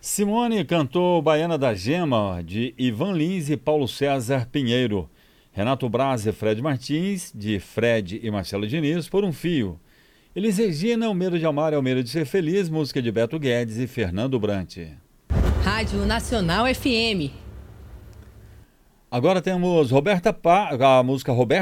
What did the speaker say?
Simone cantou Baiana da Gema, de Ivan Lins e Paulo César Pinheiro. Renato Braz e Fred Martins, de Fred e Marcelo Diniz, Por um Fio. Elis Regina, O Medo de Amar é o Medo de Ser Feliz, música de Beto Guedes e Fernando Brant. Rádio Nacional FM. Agora temos a música Roberta